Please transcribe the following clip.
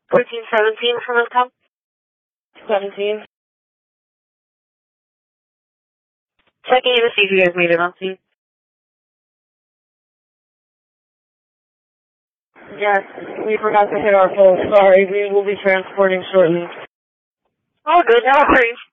1417 from Income. 17. Checking in to see if you guys made it on scene. Yes, we forgot to hit our pole. Sorry, we will be transporting shortly. All good, no worries.